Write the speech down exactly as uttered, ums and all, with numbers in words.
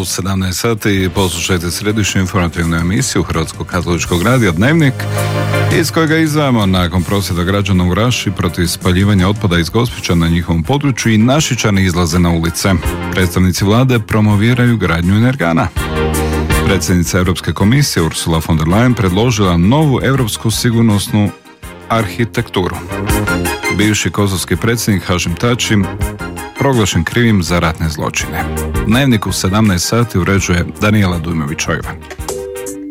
sedamnaest sati poslušajte središnju informativnu emisiju Hrvatskog katoličkog radija Dnevnik, iz kojega izdvajamo nakon prosvjeda građana u Raši protiv spaljivanja otpada iz Gospića na njihovom području i Našičani izlaze na ulice. Predstavnici vlade promoviraju gradnju energana. Predsjednica Europske komisije Ursula von der Leyen predložila novu europsku sigurnosnu arhitekturu. Bivši kosovski predsjednik Hašim Tači proglašen krivim za ratne zločine. Dnevnik u sedamnaest sati uređuje Danijela Dujmović-Ojva.